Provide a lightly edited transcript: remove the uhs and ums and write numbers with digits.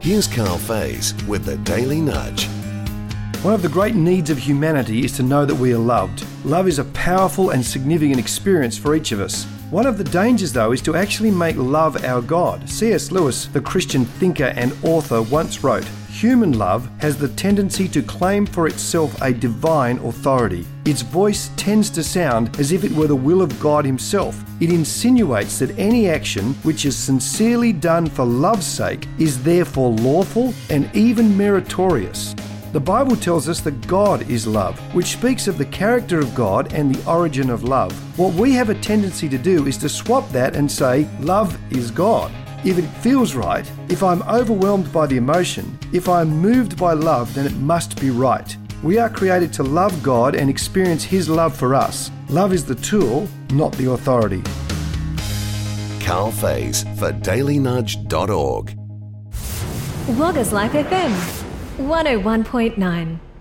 Here's Carl Faze with the Daily Nudge. One of the great needs of humanity is to know that we are loved. Love is a powerful and significant experience for each of us. One of the dangers, though, is to actually make love our God. C.S. Lewis, the Christian thinker and author, once wrote, "Human love has the tendency to claim for itself a divine authority. Its voice tends to sound as if it were the will of God himself. It insinuates that any action which is sincerely done for love's sake is therefore lawful and even meritorious." The Bible tells us that God is love, which speaks of the character of God and the origin of love. What we have a tendency to do is to swap that and say, love is God. If it feels right, if I'm overwhelmed by the emotion, if I'm moved by love, then it must be right. We are created to love God and experience His love for us. Love is the tool, not the authority. Carl Faze for dailynudge.org. Loggers Life FM 101.9